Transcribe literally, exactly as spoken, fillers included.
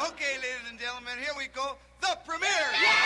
Okay, ladies and gentlemen, here we go. The premiere.